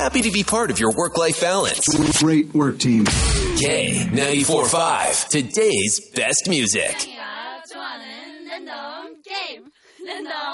happy to be part of your work-life balance. Great work, team. K94.5, today's best music. 좋아하는 랜덤 게임 랜덤